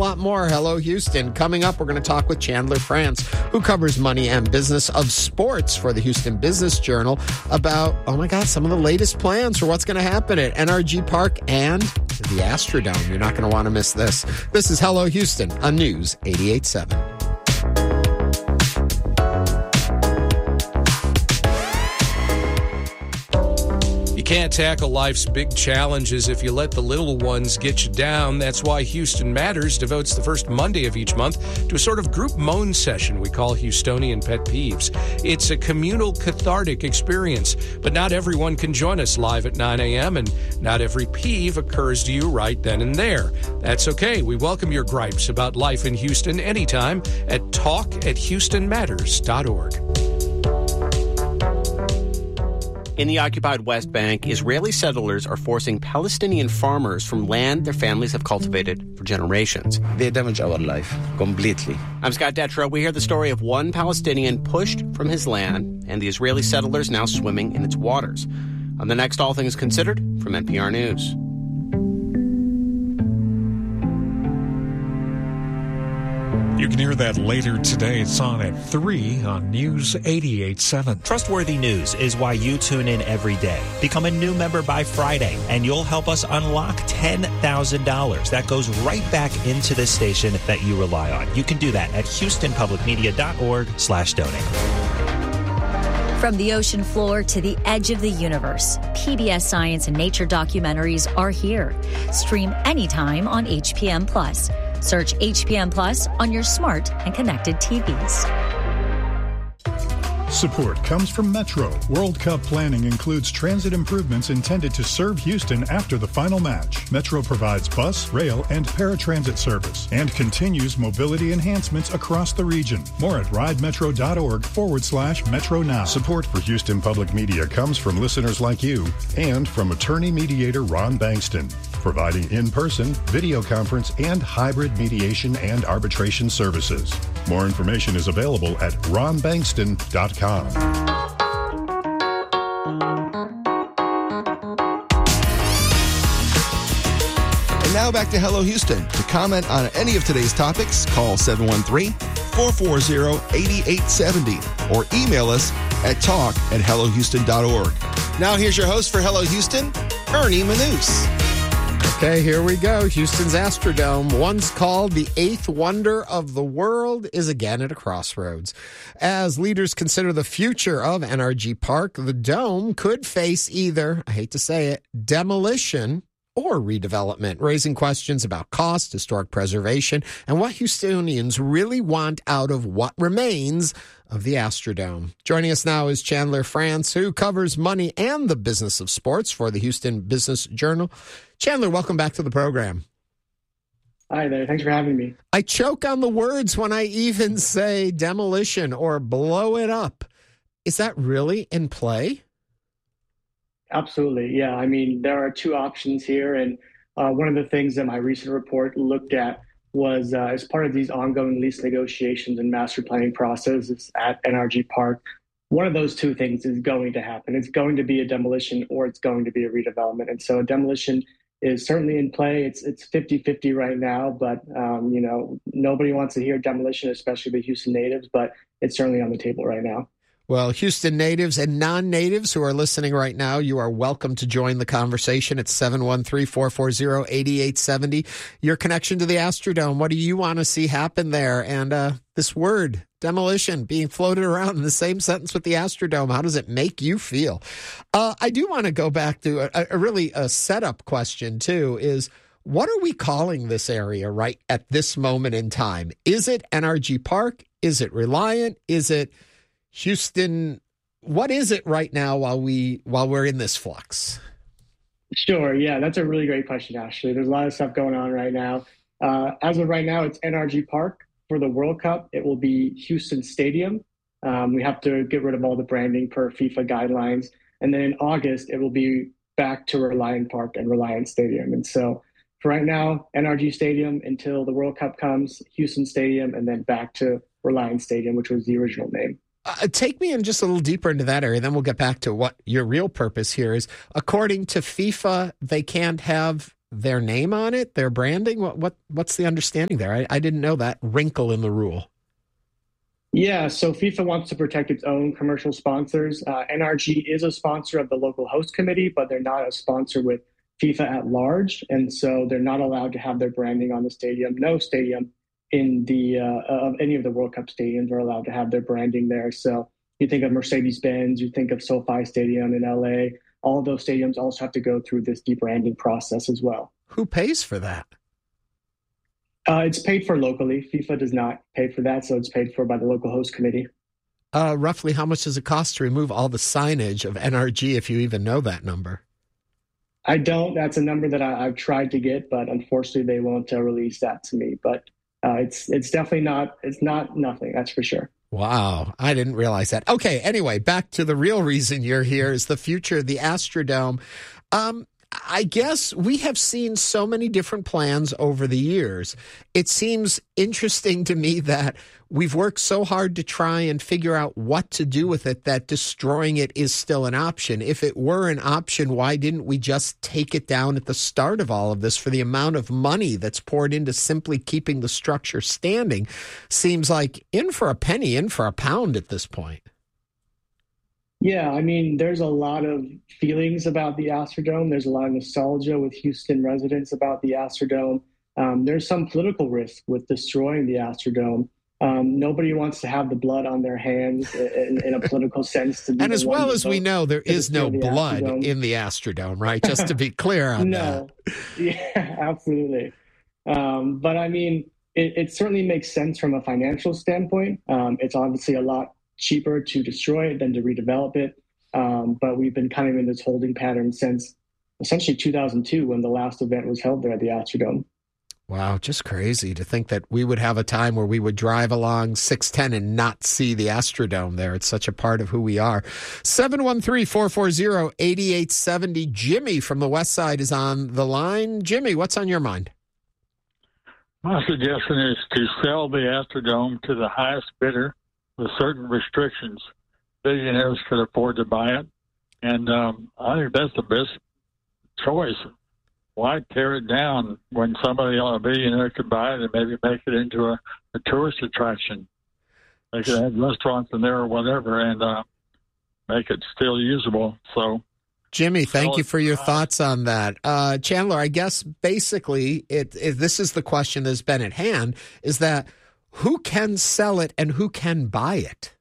lot more. Hello, Houston. Coming up, we're going to talk with Chandler France, who covers money and business of sports for the Houston Business Journal, about, oh my God, some of the latest plans for what's going to happen at NRG Park and the Astrodome. You're not going to want to miss this. This is Hello, Houston on News 88.7. You can't tackle life's big challenges if you let the little ones get you down. That's why Houston Matters devotes the first Monday of each month to a sort of group moan session we call Houstonian Pet Peeves. It's a communal, cathartic experience, but not everyone can join us live at 9 a.m., and not every peeve occurs to you right then and there. That's okay. We welcome your gripes about life in Houston anytime at talk@houstonmatters.org. In the occupied West Bank, Israeli settlers are forcing Palestinian farmers from land their families have cultivated for generations. They damage our life completely. I'm Scott Detrow. We hear the story of one Palestinian pushed from his land and the Israeli settlers now swimming in its waters. On the next All Things Considered from NPR News. You can hear that later today. It's on at 3 on News 88.7. Trustworthy News is why you tune in every day. Become a new member by Friday, and you'll help us unlock $10,000. That goes right back into the station that you rely on. You can do that at houstonpublicmedia.org/donate. From the ocean floor to the edge of the universe, PBS Science and Nature documentaries are here. Stream anytime on HPM Plus. Search HPM Plus on your smart and connected TVs. Support comes from Metro. World Cup planning includes transit improvements intended to serve Houston after the final match. Metro provides bus, rail, and paratransit service and continues mobility enhancements across the region. More at ridemetro.org/Metro Now. Support for Houston Public Media comes from listeners like you and from attorney mediator Ron Bankston, providing in-person, video conference, and hybrid mediation and arbitration services. More information is available at ronbankston.com. And now back to Hello Houston. To comment on any of today's topics, call 713-440-8870 or email us at talk@hellohouston.org. Now here's your host for Hello Houston, Ernie Manous. Okay, here we go. Houston's Astrodome, once called the eighth wonder of the world, is again at a crossroads. As leaders consider the future of NRG Park, the dome could face either, I hate to say it, demolition or redevelopment, raising questions about cost, historic preservation, and what Houstonians really want out of what remains of the Astrodome. Joining us now is Chandler France, who covers money and the business of sports for the Houston Business Journal. Chandler, welcome back to the program. Hi there. Thanks for having me. I choke on the words when I even say demolition or blow it up. Is that really in play? Absolutely. Yeah. I mean, there are two options here. And one of the things that my recent report looked at was as part of these ongoing lease negotiations and master planning processes at NRG Park, one of those two things is going to happen. It's going to be a demolition or it's going to be a redevelopment. And so a demolition is certainly in play. It's 50-50 right now, but nobody wants to hear demolition, especially the Houston natives, but it's certainly on the table right now. Well, Houston natives and non-natives who are listening right now, you are welcome to join the conversation at 713-440-8870. Your connection to the Astrodome, what do you want to see happen there? And this word, demolition, being floated around in the same sentence with the Astrodome, how does it make you feel? I do want to go back to a setup question, too, is what are we calling this area right at this moment in time? Is it NRG Park? Is it Reliant? Is it Houston? What is it right now while we're in this flux? Sure. Yeah, that's a really great question, Ashley. There's a lot of stuff going on right now. As of right now, it's NRG Park. For the World Cup, it will be Houston Stadium. We have to get rid of all the branding per FIFA guidelines. And then in August, it will be back to Reliant Park and Reliant Stadium. And so for right now, NRG Stadium until the World Cup comes, Houston Stadium, and then back to Reliant Stadium, which was the original name. Take me in just a little deeper into that area, then we'll get back to what your real purpose here is. According to FIFA, they can't have their name on it, their branding? What's the understanding there? I didn't know that wrinkle in the rule. Yeah, so FIFA wants to protect its own commercial sponsors. NRG is a sponsor of the local host committee, but they're not a sponsor with FIFA at large, and so they're not allowed to have their branding on the stadium. No stadium in the of any of the World Cup stadiums are allowed to have their branding there. So you think of Mercedes-Benz, you think of SoFi Stadium in LA. All of those stadiums also have to go through this debranding process as well. Who pays for that? It's paid for locally. FIFA does not pay for that, so it's paid for by the local host committee. Roughly how much does it cost to remove all the signage of NRG, if you even know that number? I don't. That's a number that I've tried to get, but unfortunately they won't release that to me. But it's definitely not, it's not nothing, that's for sure. Wow, I didn't realize that. Okay, anyway, back to the real reason you're here is the future of the Astrodome. I guess we have seen so many different plans over the years. It seems interesting to me that we've worked so hard to try and figure out what to do with it that destroying it is still an option. If it were an option, why didn't we just take it down at the start of all of this? For the amount of money that's poured into simply keeping the structure standing, seems like in for a penny, in for a pound at this point. Yeah, I mean, there's a lot of feelings about the Astrodome. There's a lot of nostalgia with Houston residents about the Astrodome. There's some political risk with destroying the Astrodome. Nobody wants to have the blood on their hands in a political sense. And as well as we know, there is no blood in the Astrodome, right? Just to be clear on that. Yeah, absolutely. But I mean, it certainly makes sense from a financial standpoint. It's obviously a lot cheaper to destroy it than to redevelop it. But we've been kind of in this holding pattern since essentially 2002 when the last event was held there at the Astrodome. Wow, just crazy to think that we would have a time where we would drive along 610 and not see the Astrodome there. It's such a part of who we are. 713-440-8870. Jimmy from the West Side is on the line. Jimmy, what's on your mind? My suggestion is to sell the Astrodome to the highest bidder with certain restrictions. Billionaires could afford to buy it. And I think that's the best choice. Why tear it down when somebody, a billionaire, could buy it and maybe make it into a tourist attraction? They could have restaurants in there or whatever and make it still usable. So, Jimmy, thank you for your thoughts on that. Chandler, I guess basically this is the question that's been at hand, is that who can sell it and who can buy it?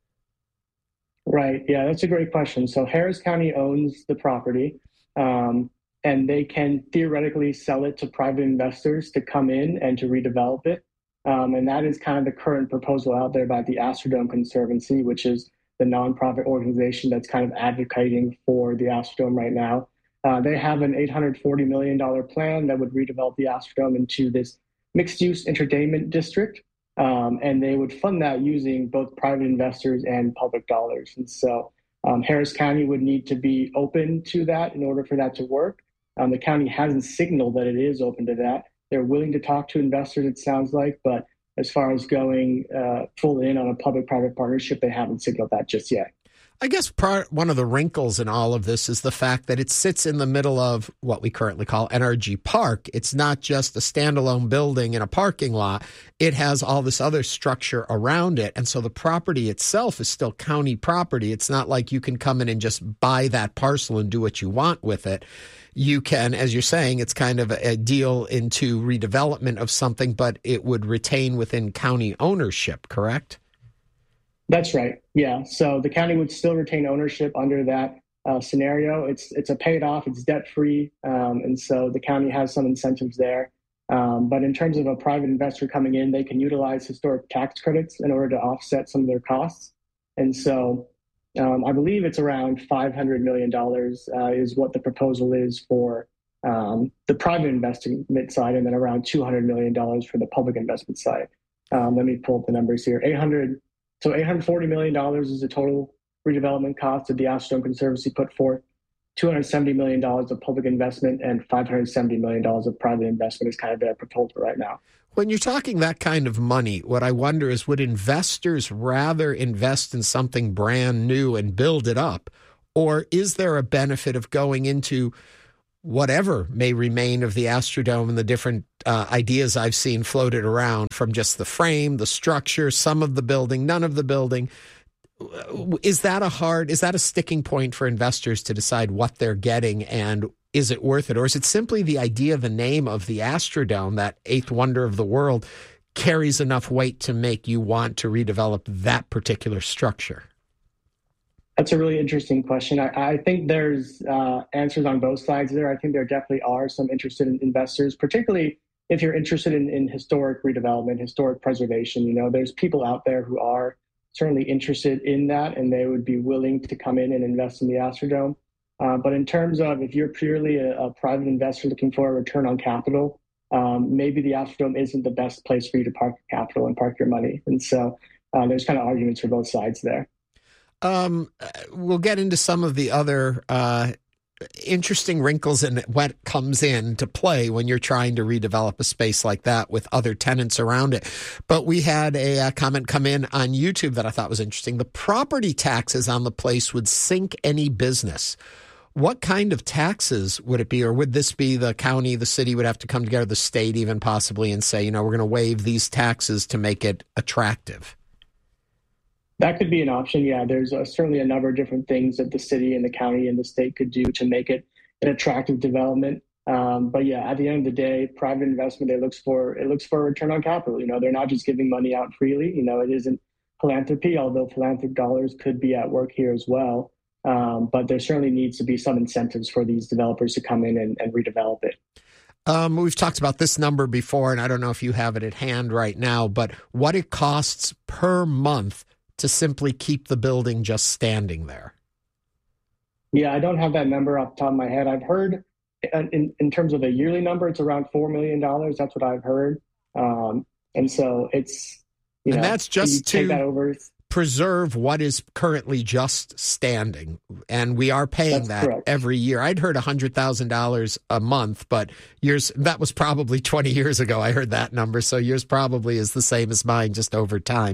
Right. Yeah, that's a great question. So Harris County owns the property, and they can theoretically sell it to private investors to come in and to redevelop it. And that is kind of the current proposal out there by the Astrodome Conservancy, which is the nonprofit organization that's kind of advocating for the Astrodome right now. They have an $840 million plan that would redevelop the Astrodome into this mixed-use entertainment district. And they would fund that using both private investors and public dollars. And so Harris County would need to be open to that in order for that to work. The county hasn't signaled that it is open to that. They're willing to talk to investors, it sounds like, but as far as going full in on a public-private partnership, they haven't signaled that just yet. I guess one of the wrinkles in all of this is the fact that it sits in the middle of what we currently call NRG Park. It's not just a standalone building in a parking lot. It has all this other structure around it. And so the property itself is still county property. It's not like you can come in and just buy that parcel and do what you want with it. You can, as you're saying, it's kind of a deal into redevelopment of something, but it would retain within county ownership, correct? That's right. Yeah. So the county would still retain ownership under that scenario. It's a paid off, it's debt free. And so the county has some incentives there. But in terms of a private investor coming in, they can utilize historic tax credits in order to offset some of their costs. And so I believe it's around $500 million is what the proposal is for the private investment side, and then around $200 million for the public investment side. Let me pull up the numbers here. $840 million is the total redevelopment cost that the Astrodome Conservancy put forth. $270 million of public investment and $570 million of private investment is kind of their proposal right now. When you're talking that kind of money, what I wonder is, would investors rather invest in something brand new and build it up? Or is there a benefit of going into whatever may remain of the Astrodome and the different ideas I've seen floated around, from just the frame, the structure, some of the building, none of the building. Is that a sticking point for investors to decide what they're getting, and is it worth it? Or is it simply the idea, the name of the Astrodome, that eighth wonder of the world, carries enough weight to make you want to redevelop that particular structure? That's a really interesting question. I think there's answers on both sides there. I think there definitely are some interested investors, particularly if you're interested in historic redevelopment, historic preservation. You know, there's people out there who are certainly interested in that, and they would be willing to come in and invest in the Astrodome. But in terms of if you're purely a private investor looking for a return on capital, maybe the Astrodome isn't the best place for you to park your capital and park your money. And so there's kind of arguments for both sides there. We'll get into some of the other interesting wrinkles in what comes into play when you're trying to redevelop a space like that with other tenants around it. But we had a comment come in on YouTube that I thought was interesting. The property taxes on the place would sink any business. What kind of taxes would it be? Or would this be the county, the city would have to come together, the state even possibly, and say, you know, we're going to waive these taxes to make it attractive? That could be an option. Yeah, there's certainly a number of different things that the city and the county and the state could do to make it an attractive development. But yeah, at the end of the day, private investment, it looks for a return on capital. You know, they're not just giving money out freely. You know, it isn't philanthropy, although philanthropic dollars could be at work here as well. But there certainly needs to be some incentives for these developers to come in and redevelop it. We've talked about this number before, and I don't know if you have it at hand right now, but what it costs per month to simply keep the building just standing there? Yeah, I don't have that number off the top of my head. I've heard in terms of a yearly number, it's around $4 million. That's what I've heard. And so it's, you know, and that's just to take that over. Preserve what is currently just standing. And we are paying that correct. Every year. I'd heard $100,000 a month, but that was probably 20 years ago. I heard that number. So yours probably is the same as mine, just over time.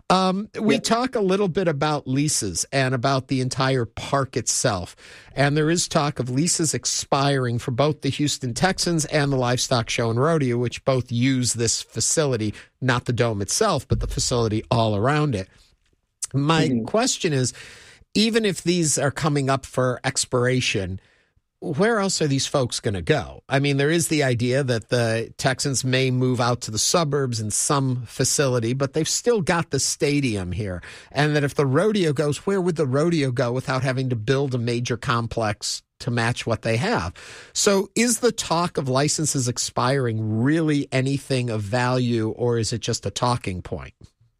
We talk a little bit about leases and about the entire park itself. And there is talk of leases expiring for both the Houston Texans and the Livestock Show and Rodeo, which both use this facility, not the dome itself, but the facility all around it. My question is, even if these are coming up for expiration, where else are these folks going to go? I mean, there is the idea that the Texans may move out to the suburbs in some facility, but they've still got the stadium here. And that if the rodeo goes, where would the rodeo go without having to build a major complex to match what they have? So is the talk of licenses expiring really anything of value, or is it just a talking point?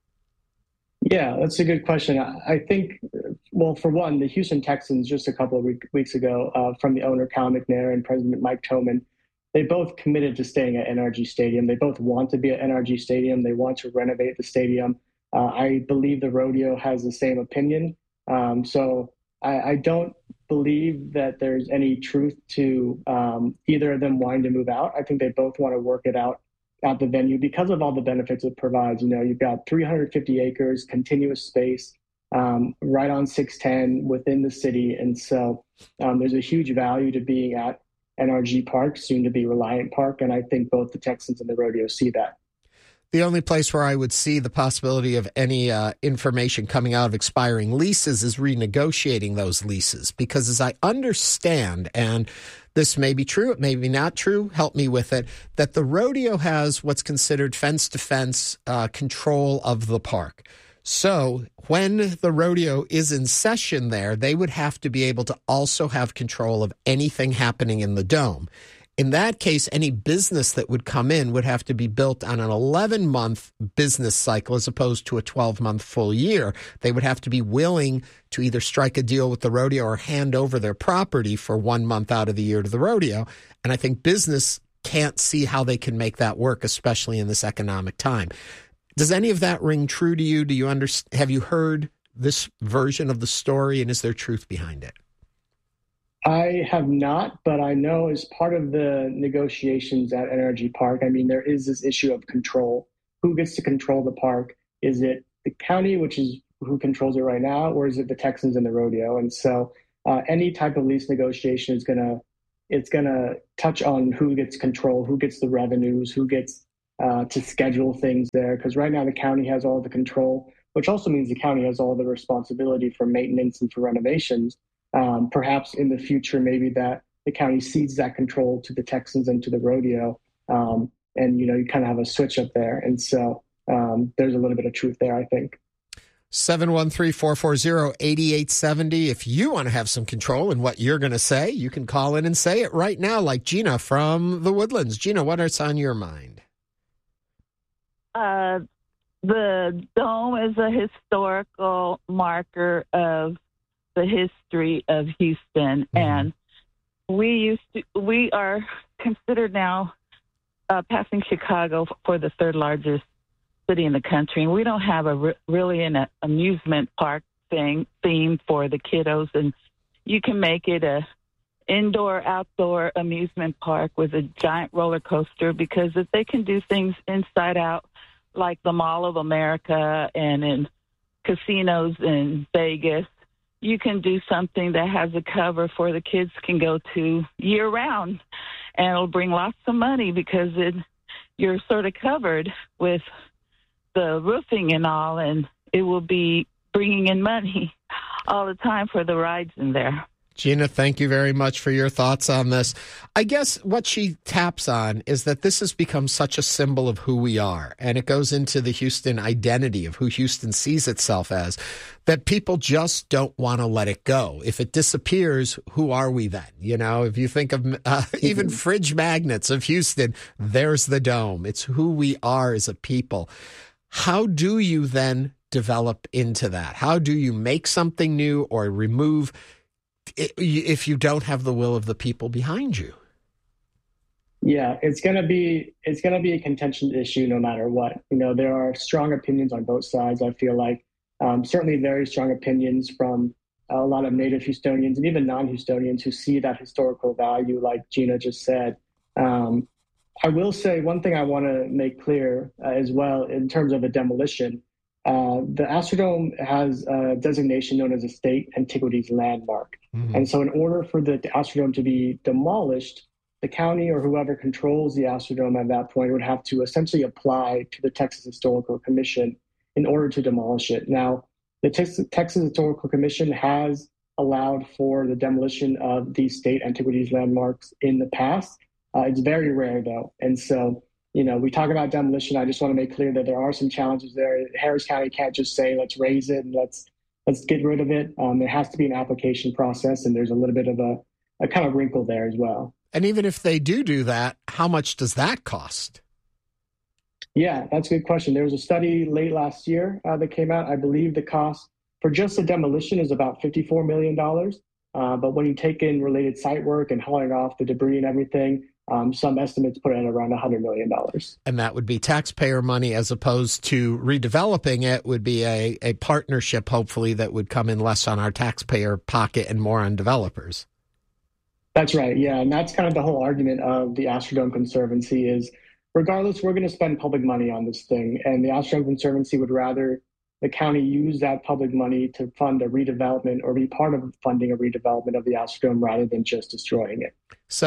Yeah, that's a good question. I think, well, for one, the Houston Texans just a couple of weeks ago, from the owner, Cal McNair, and President Mike Toman, they both committed to staying at NRG Stadium. They both want to be at NRG Stadium. They want to renovate the stadium. I believe the rodeo has the same opinion. So I don't believe that there's any truth to either of them wanting to move out. I think they both want to work it out at the venue because of all the benefits it provides. You know, you've got 350 acres, continuous space, right on 610 within the city. And so there's a huge value to being at NRG Park, soon to be Reliant Park. And I think both the Texans and the rodeo see that. The only place where I would see the possibility of any information coming out of expiring leases is renegotiating those leases. Because as I understand, and this may be true, it may be not true, help me with it, that the rodeo has what's considered fence-to-fence control of the park. So when the rodeo is in session there, they would have to be able to also have control of anything happening in the dome. In that case, any business that would come in would have to be built on an 11-month business cycle as opposed to a 12-month full year. They would have to be willing to either strike a deal with the rodeo or hand over their property for 1 month out of the year to the rodeo. And I think business can't see how they can make that work, especially in this economic time. Does any of that ring true to you? Do you have you heard this version of the story, and is there truth behind it? I have not, but I know as part of the negotiations at NRG Park, I mean, there is this issue of control. Who gets to control the park? Is it the county, which is who controls it right now, or is it the Texans and the rodeo? And so any type of lease negotiation is going to it's going to touch on who gets control, who gets the revenues, who gets to schedule things there. Because right now the county has all the control, which also means the county has all the responsibility for maintenance and for renovations. Perhaps in the future, maybe that the county cedes that control to the Texans and to the rodeo. And, you kind of have a switch up there. And so there's a little bit of truth there, I think. 713-440-8870. If you want to have some control in what you're going to say, you can call in and say it right now, like Gina from the Woodlands. Gina, what is on your mind? The dome is a historical marker of the history of Houston, and we are considered now passing Chicago for the third largest city in the country, and we don't have really an amusement park theme for the kiddos, and you can make it a indoor-outdoor amusement park with a giant roller coaster, because if they can do things inside out, like the Mall of America and in casinos in Vegas, you can do something that has a cover for the kids can go to year-round, and it'll bring lots of money because you're sort of covered with the roofing and all, and it will be bringing in money all the time for the rides in there. Gina, thank you very much for your thoughts on this. I guess what she taps on is that this has become such a symbol of who we are, and it goes into the Houston identity of who Houston sees itself as, that people just don't want to let it go. If it disappears, who are we then? If you think of even fridge magnets of Houston, there's the dome. It's who we are as a people. How do you then develop into that? How do you make something new or remove if you don't have the will of the people behind you? Yeah, it's going to be a contention issue no matter what. There are strong opinions on both sides. I feel like certainly very strong opinions from a lot of native Houstonians and even non-Houstonians who see that historical value, like Gina just said. I will say one thing I want to make clear as well in terms of a demolition. The Astrodome has a designation known as a state antiquities landmark. And so in order for the Astrodome to be demolished, the county or whoever controls the Astrodome at that point would have to essentially apply to the Texas Historical Commission in order to demolish it. Now, the Texas Historical Commission has allowed for the demolition of these state antiquities landmarks in the past. It's very rare, though. And so, we talk about demolition. I just want to make clear that there are some challenges there. Harris County can't just say, let's raise it and let's get rid of it. There has to be an application process, and there's a little bit of a kind of wrinkle there as well. And even if they do that, how much does that cost? Yeah, that's a good question. There was a study late last year that came out. I believe the cost for just the demolition is about $54 million. But when you take in related site work and hauling off the debris and everything, some estimates put it at around $100 million. And that would be taxpayer money, as opposed to redeveloping it would be a partnership, hopefully, that would come in less on our taxpayer pocket and more on developers. That's right, yeah. And that's kind of the whole argument of the Astrodome Conservancy is, regardless, we're going to spend public money on this thing. And the Astrodome Conservancy would rather the county use that public money to fund a redevelopment or be part of funding a redevelopment of the Astrodome rather than just destroying it.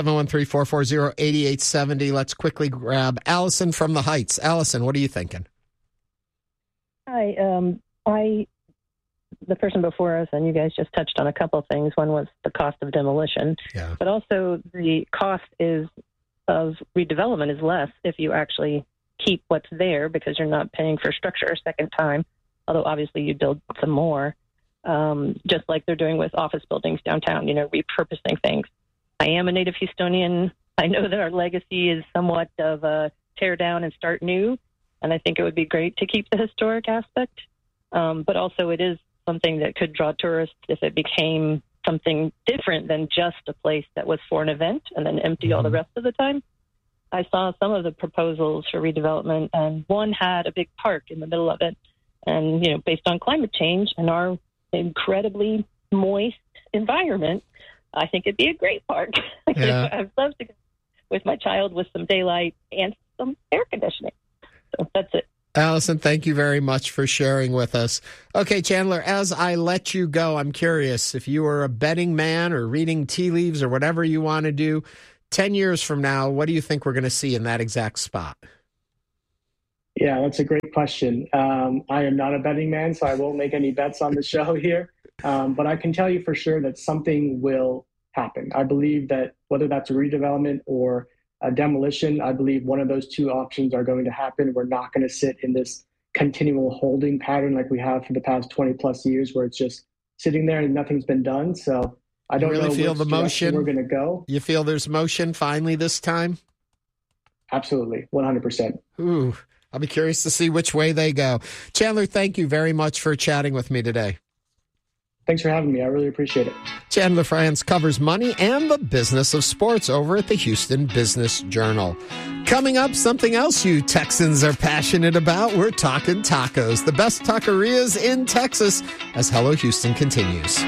713-440-8870. Let's quickly grab Allison from the Heights. Allison, what are you thinking? Hi. The person before us, and you guys just touched on a couple of things. One was the cost of demolition, but also the cost of redevelopment is less if you actually keep what's there, because you're not paying for structure a second time, although obviously you build some more, just like they're doing with office buildings downtown, repurposing things. I am a native Houstonian. I know that our legacy is somewhat of a tear down and start new, and I think it would be great to keep the historic aspect, but also it is something that could draw tourists if it became something different than just a place that was for an event and then empty all the rest of the time. I saw some of the proposals for redevelopment, and one had a big park in the middle of it. And, based on climate change and our incredibly moist environment, I think it'd be a great park. Yeah. I'd love to go with my child with some daylight and some air conditioning. So that's it. Allison, thank you very much for sharing with us. Okay, Chandler, as I let you go, I'm curious if you were a betting man or reading tea leaves or whatever you want to do, 10 years from now, what do you think we're going to see in that exact spot? Yeah, that's a great question. I am not a betting man, so I won't make any bets on the show here. But I can tell you for sure that something will happen. I believe that whether that's a redevelopment or a demolition, I believe one of those two options are going to happen. We're not going to sit in this continual holding pattern like we have for the past 20 plus years where it's just sitting there and nothing's been done. So I don't really feel the motion we're going to go. You feel there's motion finally this time? Absolutely. 100%. Ooh, I'll be curious to see which way they go. Chandler, thank you very much for chatting with me today. Thanks for having me. I really appreciate it. Chandler Franz covers money and the business of sports over at the Houston Business Journal. Coming up, something else you Texans are passionate about. We're talking tacos, the best taquerias in Texas, as Hello Houston continues.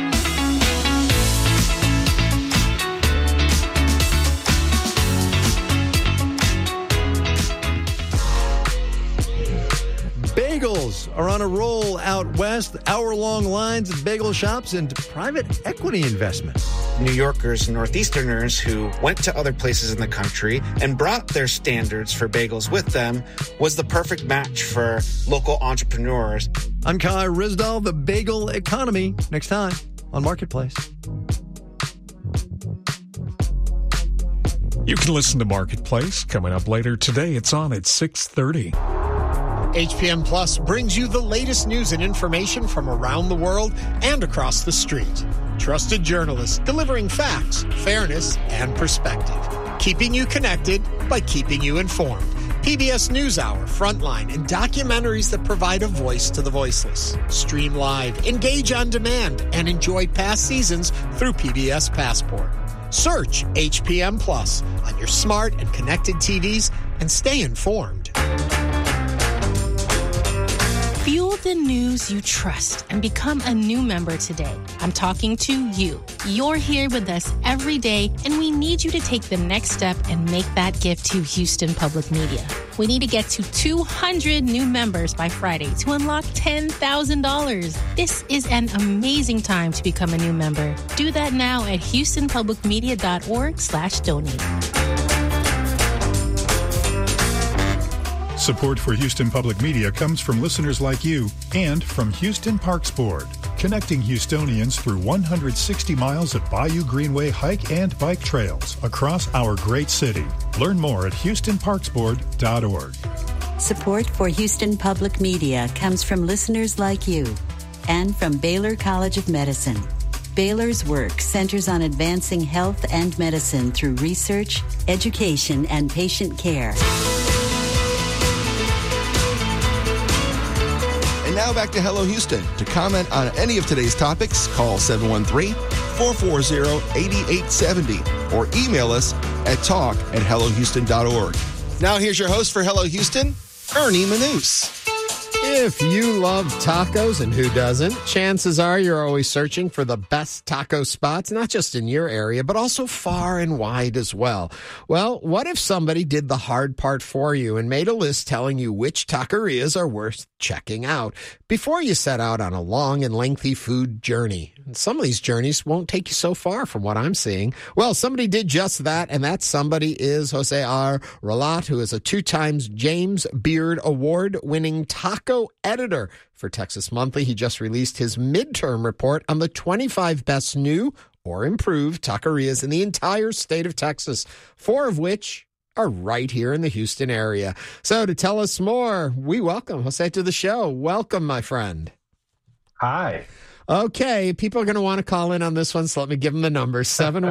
Bagels are on a roll out west, hour-long lines at bagel shops and private equity investments. New Yorkers and Northeasterners who went to other places in the country and brought their standards for bagels with them was the perfect match for local entrepreneurs. I'm Kai Risdall, the bagel economy, next time on Marketplace. You can listen to Marketplace coming up later today. It's on at 6:30. HPM Plus brings you the latest news and information from around the world and across the street. Trusted journalists delivering facts, fairness, and perspective. Keeping you connected by keeping you informed. PBS NewsHour, Frontline, and documentaries that provide a voice to the voiceless. Stream live, engage on demand, and enjoy past seasons through PBS Passport. Search HPM Plus on your smart and connected TVs and stay informed. Fuel the news you trust and become a new member today. I'm talking to you. You're here with us every day, and we need you to take the next step and make that gift to Houston Public Media. We need to get to 200 new members by Friday to unlock $10,000. This is an amazing time to become a new member. Do that now at houstonpublicmedia.org/donate. Support for Houston Public Media comes from listeners like you and from Houston Parks Board, connecting Houstonians through 160 miles of Bayou Greenway hike and bike trails across our great city. Learn more at houstonparksboard.org. Support for Houston Public Media comes from listeners like you and from Baylor College of Medicine. Baylor's work centers on advancing health and medicine through research, education, and patient care. And now back to Hello Houston. To comment on any of today's topics, call 713-440-8870 or email us at talk@hellohouston.org. Now here's your host for Hello Houston, Ernie Manous. If you love tacos, and who doesn't, chances are you're always searching for the best taco spots, not just in your area, but also far and wide as well. Well, what if somebody did the hard part for you and made a list telling you which taquerias are worth checking out before you set out on a long and lengthy food journey? And some of these journeys won't take you so far from what I'm seeing. Well, somebody did just that, and that somebody is Jose R. Ralat, who is a 2-time James Beard Award-winning taco editor for Texas Monthly. He just released his midterm report on the 25 best new or improved taquerias in the entire state of Texas, 4 of which are right here in the Houston area. So to tell us more, we welcome Jose to the show. Welcome, my friend. Hi. Okay, people are going to want to call in on this one, so let me give them the number,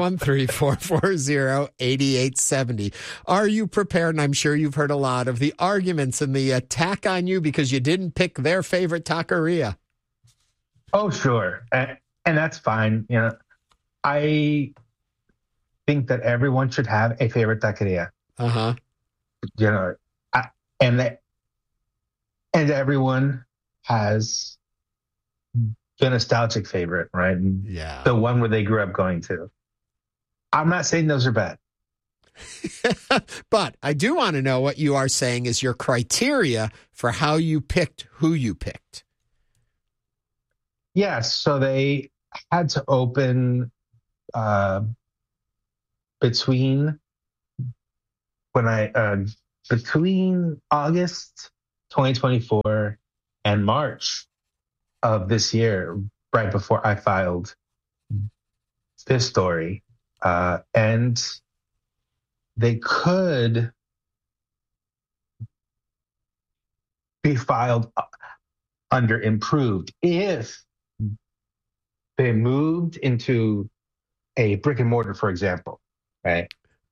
713-440-8870. Are you prepared? And I'm sure you've heard a lot of the arguments and the attack on you because you didn't pick their favorite taqueria. Oh, sure. And that's fine. You know, I think that everyone should have a favorite taqueria. Uh-huh. You know, and everyone has the nostalgic favorite, right? Yeah. The one where they grew up going to. I'm not saying those are bad. But I do want to know what you are saying is your criteria for how you picked who you picked. Yes, so they had to open between August 2024 and March of this year, right before I filed this story. And they could be filed under improved if they moved into a brick and mortar, for example, right?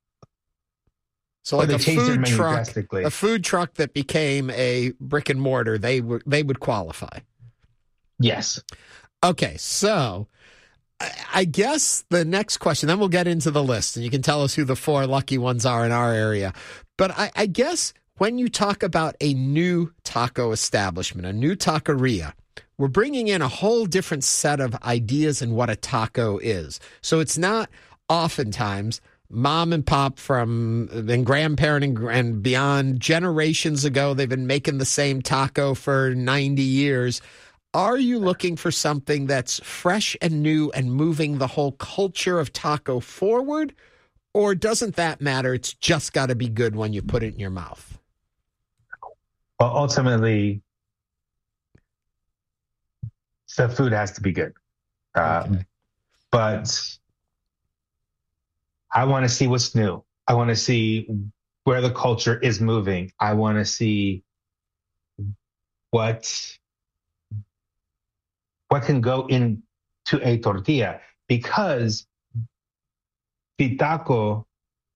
So like a food truck that became a brick and mortar, they would qualify. Yes. Okay, so I guess the next question, then we'll get into the list, and you can tell us who the 4 lucky ones are in our area. But I guess when you talk about a new taco establishment, a new taqueria, we're bringing in a whole different set of ideas in what a taco is. So it's not oftentimes mom and pop from and grandparent and beyond generations ago. They've been making the same taco for 90 years. Are you looking for something that's fresh and new and moving the whole culture of taco forward? Or doesn't that matter? It's just got to be good when you put it in your mouth. Well, ultimately, the food has to be good. Okay. But I want to see what's new. I want to see where the culture is moving. I want to see what can go into a tortilla, because the taco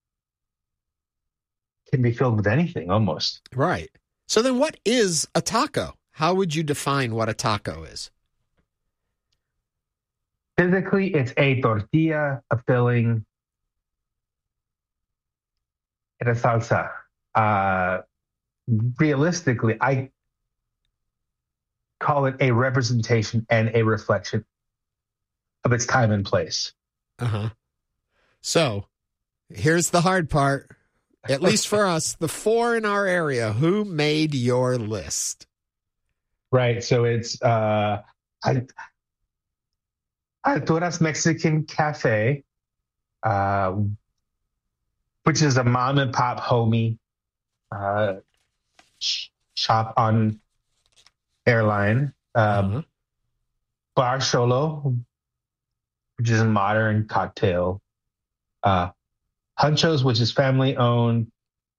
can be filled with anything almost. Right. So then what is a taco? How would you define what a taco is? Physically, it's a tortilla, a filling, and a salsa. Realistically, I call it a representation and a reflection of its time and place. Uh-huh. So here's the hard part, at least for us, the 4 in our area. Who made your list? Right. So it's Alturas Mexican Cafe, which is a mom and pop homie shop on Airline. Bar Solo, which is a modern cocktail. Huncho's, which is family owned,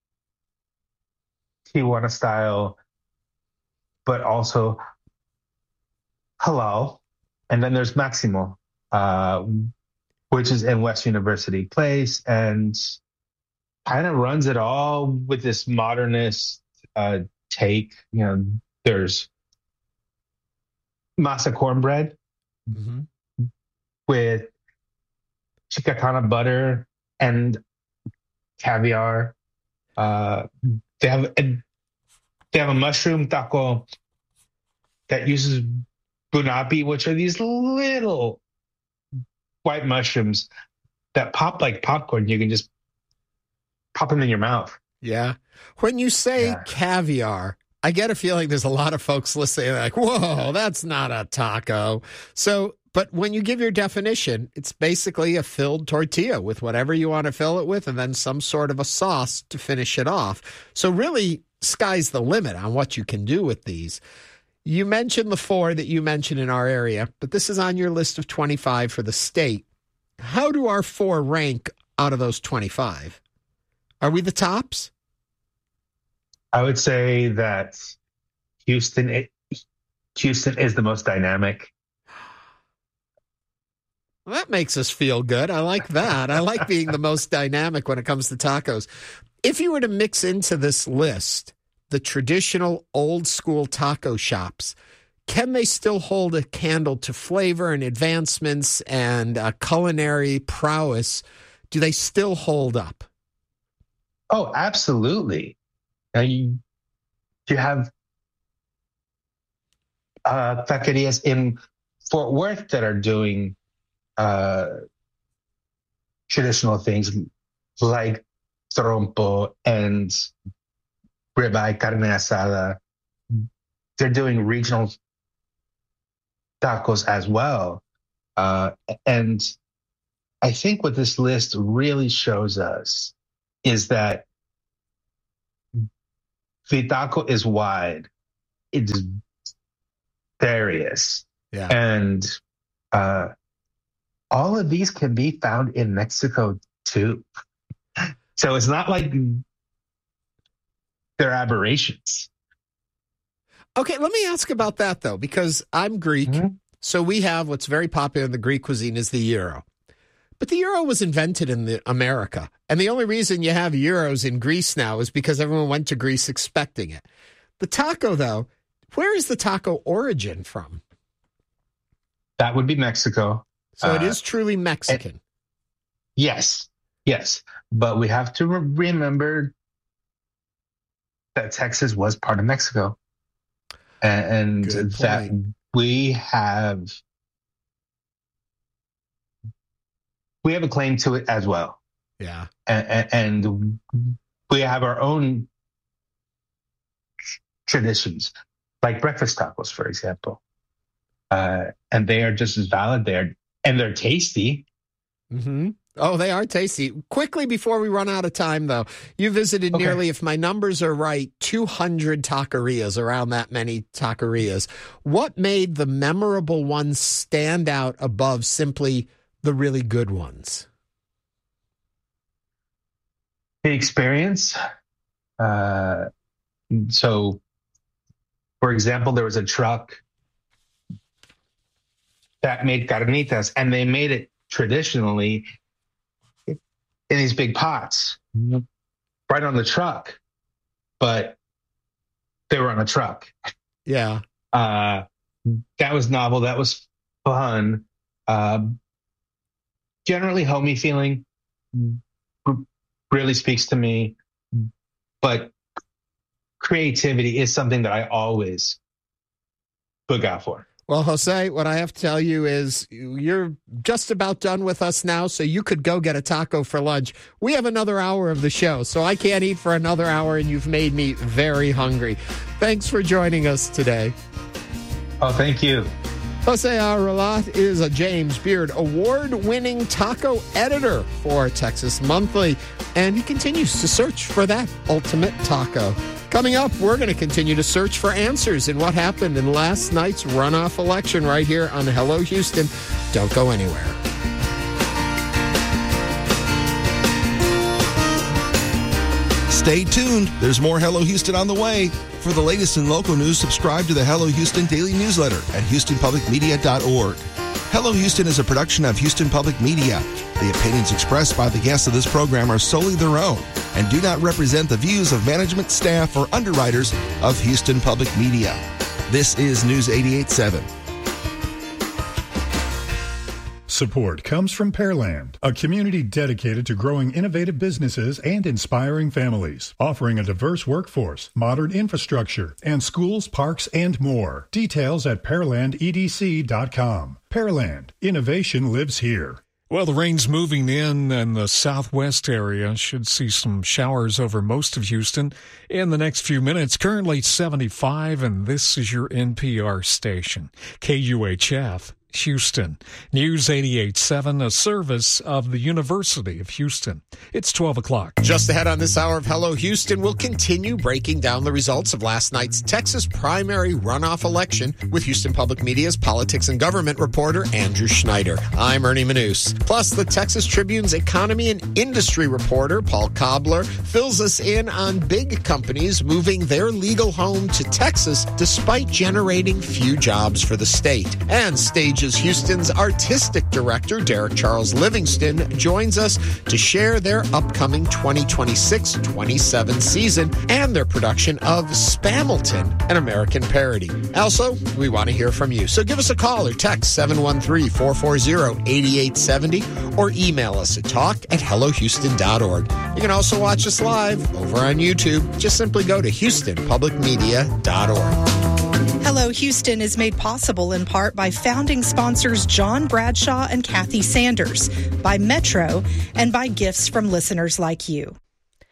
Tijuana style, but also halal. And then there's Maximo, which is in West University Place, and kind of runs it all with this modernist take. You know, there's masa cornbread with chicatana butter and caviar. They have a mushroom taco that uses bunapi, which are these little white mushrooms that pop like popcorn. You can just pop them in your mouth. Yeah. When you say caviar, I get a feeling there's a lot of folks listening like, whoa, that's not a taco. So, but when you give your definition, it's basically a filled tortilla with whatever you want to fill it with and then some sort of a sauce to finish it off. So really, sky's the limit on what you can do with these. You mentioned the 4 that you mentioned in our area, but this is on your list of 25 for the state. How do our 4 rank out of those 25? Are we the tops? I would say that Houston is the most dynamic. Well, that makes us feel good. I like that. I like being the most dynamic when it comes to tacos. If you were to mix into this list the traditional old school taco shops, can they still hold a candle to flavor and advancements and culinary prowess? Do they still hold up? Oh, absolutely. Now you have taquerias in Fort Worth that are doing traditional things like trompo and ribeye, carne asada. They're doing regional tacos as well. And I think what this list really shows us is that the taco is wide. It's various. Yeah. And all of these can be found in Mexico too. So it's not like they're aberrations. Okay, let me ask about that, though, because I'm Greek. Mm-hmm. So we have what's very popular in the Greek cuisine is the gyro. But the gyro was invented in America. And the only reason you have gyros in Greece now is because everyone went to Greece expecting it. The taco, though, where is the taco origin from? That would be Mexico. So it is truly Mexican. Yes. But we have to remember that Texas was part of Mexico. And that we have a claim to it as well. Yeah. And we have our own traditions, like breakfast tacos, for example. And they are just as valid there, and they're tasty. Mm-hmm. Oh, they are tasty. Quickly, before we run out of time, though, you visited nearly, if my numbers are right, 200 taquerias, around that many taquerias. What made the memorable ones stand out above simply the really good ones? The experience. So, for example, there was a truck that made carnitas, and they made it traditionally in these big pots right on the truck, but they were on a truck. Yeah. That was novel. That was fun. Generally homey feeling really speaks to me, but creativity is something that I always look out for. Well, Jose, what I have to tell you is you're just about done with us now, so you could go get a taco for lunch. We have another hour of the show, so I can't eat for another hour, and you've made me very hungry. Thanks for joining us today. Oh, thank you. Jose Aralat is a James Beard award-winning taco editor for Texas Monthly, and he continues to search for that ultimate taco. Coming up, we're going to continue to search for answers in what happened in last night's runoff election right here on Hello Houston. Don't go anywhere. Stay tuned. There's more Hello Houston on the way. For the latest in local news, subscribe to the Hello Houston daily newsletter at HoustonPublicMedia.org. Hello Houston is a production of Houston Public Media. The opinions expressed by the guests of this program are solely their own and do not represent the views of management, staff, or underwriters of Houston Public Media. This is News 88.7. Support comes from Pearland, a community dedicated to growing innovative businesses and inspiring families, offering a diverse workforce, modern infrastructure, and schools, parks, and more. Details at pearlandedc.com. Pearland, innovation lives here. Well, the rain's moving in the southwest area. Should see some showers over most of Houston in the next few minutes. Currently 75, and this is your NPR station, KUHF. Houston. News 88.7, a service of the University of Houston. It's 12 o'clock. Just ahead on this hour of Hello Houston, we'll continue breaking down the results of last night's Texas primary runoff election with Houston Public Media's politics and government reporter, Andrew Schneider. I'm Ernie Manous. Plus, the Texas Tribune's economy and industry reporter, Paul Cobbler, fills us in on big companies moving their legal home to Texas despite generating few jobs for the state. And Stages Houston's artistic director, Derek Charles Livingston, joins us to share their upcoming 2026-27 season and their production of Spamilton, an American parody. Also, we want to hear from you. So give us a call or text 713-440-8870 or email us at talk@hellohouston.org. You can also watch us live over on YouTube. Just simply go to HoustonPublicMedia.org. Hello Houston is made possible in part by founding sponsors John Bradshaw and Kathy Sanders, by Metro, and by gifts from listeners like you.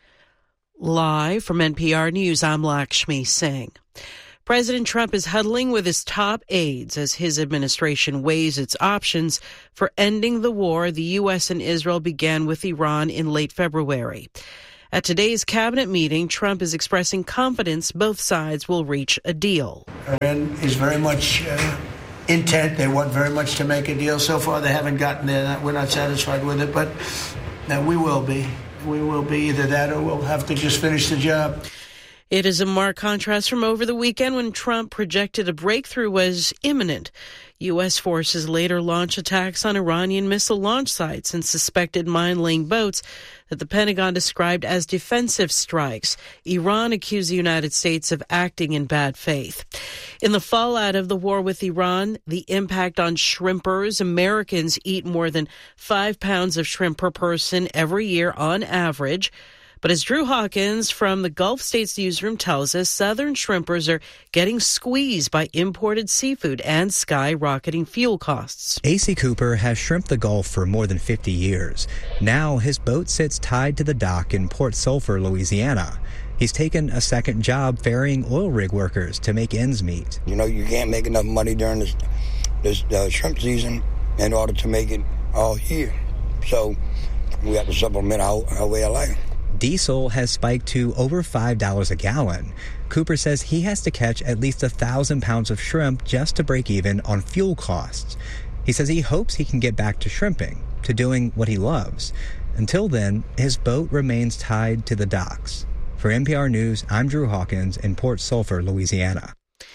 Live from NPR News, I'm Lakshmi Singh. President Trump is huddling with his top aides as his administration weighs its options for ending the war the U.S. and Israel began with Iran in late February. At today's cabinet meeting, Trump is expressing confidence both sides will reach a deal. Iran is very much intent. They want very much to make a deal. So far, they haven't gotten there. We're not satisfied with it, but we will be. We will be either that or we'll have to just finish the job. It is a marked contrast from over the weekend when Trump projected a breakthrough was imminent. U.S. forces later launched attacks on Iranian missile launch sites and suspected mine-laying boats that the Pentagon described as defensive strikes. Iran accused the United States of acting in bad faith. In the fallout of the war with Iran, the impact on shrimpers, Americans eat more than 5 pounds of shrimp per person every year on average. But as Drew Hawkins from the Gulf States newsroom tells us, Southern shrimpers are getting squeezed by imported seafood and skyrocketing fuel costs. A.C. Cooper has shrimped the Gulf for more than 50 years. Now his boat sits tied to the dock in Port Sulphur, Louisiana. He's taken a second job ferrying oil rig workers to make ends meet. You know, you can't make enough money during this shrimp season in order to make it all year. So we have to supplement our way of life. Diesel has spiked to over $5 a gallon. Cooper says he has to catch at least 1,000 pounds of shrimp just to break even on fuel costs. He says he hopes he can get back to shrimping, to doing what he loves. Until then, his boat remains tied to the docks. For NPR News, I'm Drew Hawkins in Port Sulphur, Louisiana.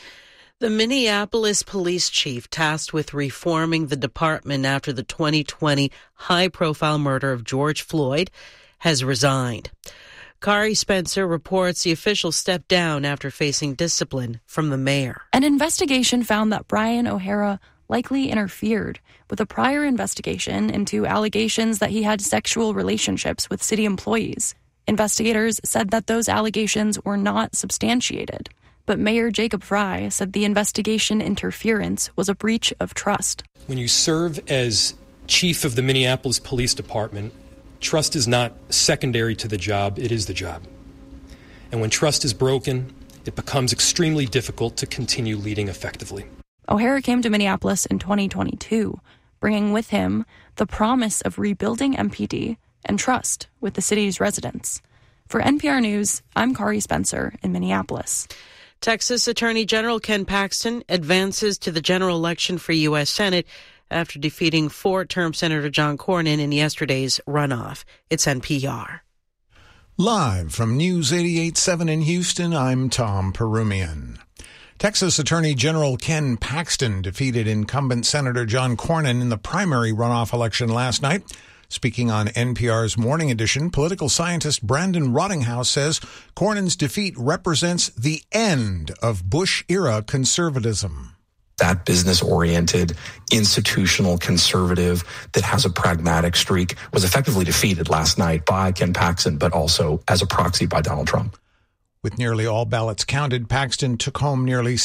The Minneapolis police chief tasked with reforming the department after the 2020 high-profile murder of George Floyd has resigned. Kari Spencer reports the official stepped down after facing discipline from the mayor. An investigation found that Brian O'Hara likely interfered with a prior investigation into allegations that he had sexual relationships with city employees. Investigators said that those allegations were not substantiated, but Mayor Jacob Frey said the investigation interference was a breach of trust. When you serve as chief of the Minneapolis Police Department, trust is not secondary to the job, it is the job. And when trust is broken, it becomes extremely difficult to continue leading effectively. O'Hara came to Minneapolis in 2022, bringing with him the promise of rebuilding MPD and trust with the city's residents. For NPR News, I'm Kari Spencer in Minneapolis. Texas Attorney General Ken Paxton advances to the general election for U.S. Senate after defeating four-term Senator John Cornyn in yesterday's runoff. It's NPR. Live from News 88.7 in Houston, I'm Tom Perumian. Texas Attorney General Ken Paxton defeated incumbent Senator John Cornyn in the primary runoff election last night. Speaking on NPR's Morning Edition, political scientist Brandon Rottinghouse says Cornyn's defeat represents the end of Bush-era conservatism. That business-oriented, institutional conservative that has a pragmatic streak was effectively defeated last night by Ken Paxton, but also as a proxy by Donald Trump. With nearly all ballots counted, Paxton took home nearly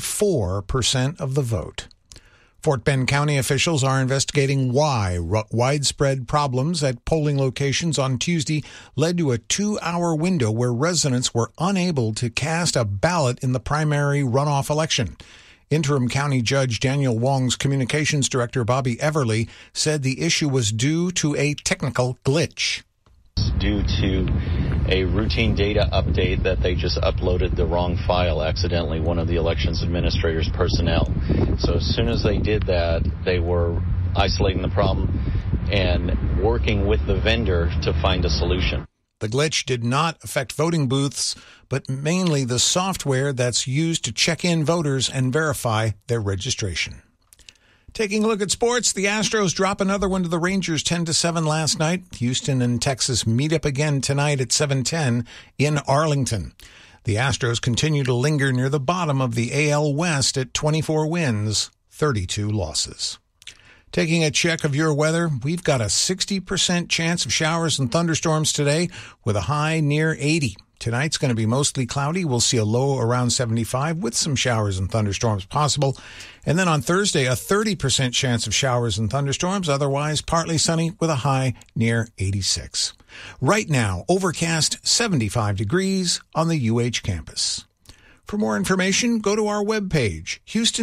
64% of the vote. Fort Bend County officials are investigating why widespread problems at polling locations on Tuesday led to a 2-hour window where residents were unable to cast a ballot in the primary runoff election. Interim County Judge Daniel Wong's communications director, Bobby Everly, said the issue was due to a technical glitch. Due to a routine data update that they just uploaded the wrong file accidentally, one of the elections administrator's personnel. So as soon as they did that, they were isolating the problem and working with the vendor to find a solution. The glitch did not affect voting booths, but mainly the software that's used to check in voters and verify their registration. Taking a look at sports, the Astros drop another one to the Rangers 10-7 last night. Houston and Texas meet up again tonight at 7:10 in Arlington. The Astros continue to linger near the bottom of the AL West at 24 wins, 32 losses. Taking a check of your weather, we've got a 60% chance of showers and thunderstorms today with a high near 80. Tonight's going to be mostly cloudy. We'll see a low around 75 with some showers and thunderstorms possible. And then on Thursday, a 30% chance of showers and thunderstorms. Otherwise, partly sunny with a high near 86. Right now, overcast 75 degrees on the UH campus. For more information, go to our webpage,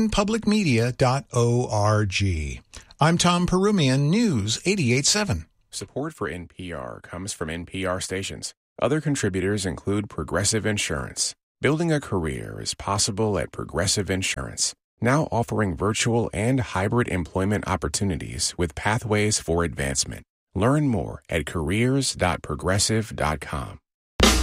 houstonpublicmedia.org. I'm Tom Perumian, News 88.7. Support for NPR comes from NPR stations. Other contributors include Progressive Insurance. Building a career is possible at Progressive Insurance, now offering virtual and hybrid employment opportunities with pathways for advancement. Learn more at careers.progressive.com.